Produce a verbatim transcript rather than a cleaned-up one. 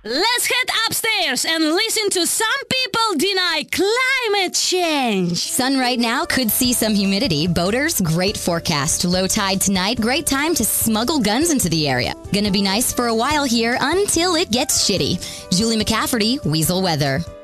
Let's head upstairs and listen to some people deny climate change. Sun right now could see some humidity. Boaters, great forecast. Low tide tonight, great time to smuggle guns into the area. Gonna be nice for a while here until it gets shitty. Julie McCafferty, Weasel Weather.